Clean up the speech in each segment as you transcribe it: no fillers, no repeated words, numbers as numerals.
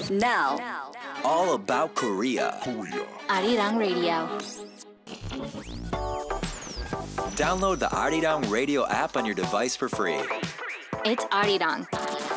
Now, all about Korea. Arirang Radio. Download the Arirang Radio app on your device for free. It's Arirang.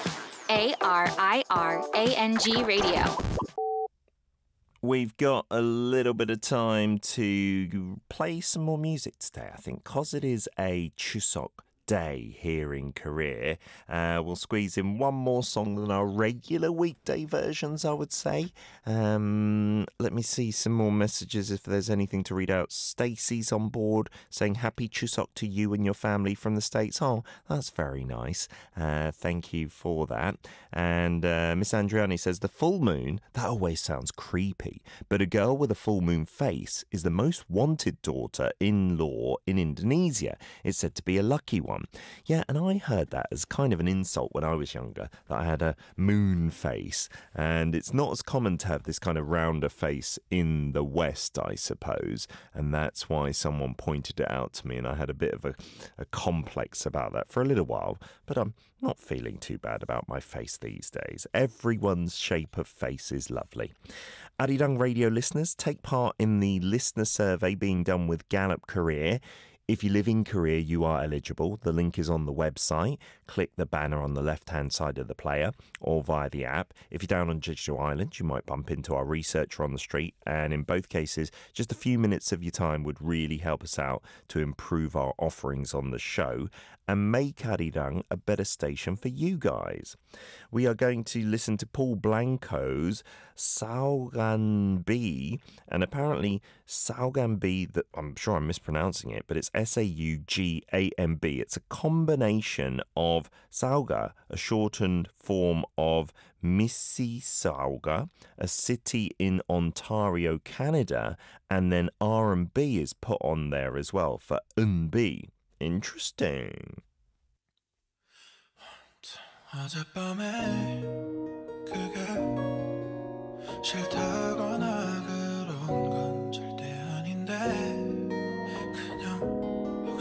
ARIRANG Radio. We've got a little bit of time to play some more music today, I think, because it is a Chuseok day here in Korea. We'll squeeze in one more song than our regular weekday versions, I would say. Let me see some more messages if there's anything to read out. Stacey's on board saying happy Chuseok to you and your family from the States. Oh, that's very nice. Thank you for that. And Miss Andriani says the full moon, that always sounds creepy, but a girl with a full moon face is the most wanted daughter-in-law in Indonesia. It's said to be a lucky one. Yeah, and I heard that as kind of an insult when I was younger, that I had a moon face, and it's not as common to have this kind of rounder face in the West, I suppose, and that's why someone pointed it out to me, and I had a bit of a complex about that for a little while, but I'm not feeling too bad about my face these days. Everyone's shape of face is lovely. Arirang Radio listeners, take part in the listener survey being done with Gallup Korea. If you live in Korea, you are eligible. The link is on the website. Click the banner on the left-hand side of the player or via the app. If you're down on Jeju Island, you might bump into our researcher on the street. And in both cases, just a few minutes of your time would really help us out to improve our offerings on the show and make Arirang a better station for you guys. We are going to listen to Paul Blanco's Saogan B, and apparently Saogan B, that I'm sure I'm mispronouncing it, but it's Saugamb. It's a combination of Sauga, a shortened form of Mississauga, a city in Ontario, Canada, and then R&B is put on there as well for Eunbi. Interesting. 어젯밤에 그게 싫다거나 그런 건 절대 아닌데